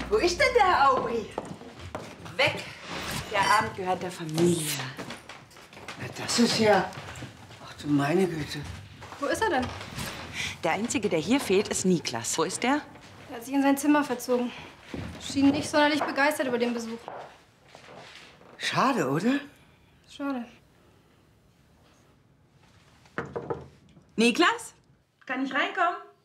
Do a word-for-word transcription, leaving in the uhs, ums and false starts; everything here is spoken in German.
Wo ist denn der Aubry? Weg. Der Abend gehört der Familie. Na, das ist ja... Ach du meine Güte. Wo ist er denn? Der Einzige, der hier fehlt, ist Niklas. Wo ist der? Er hat sich in sein Zimmer verzogen. Schien nicht sonderlich begeistert über den Besuch. Schade, oder? Schade. Niklas? Kann ich reinkommen?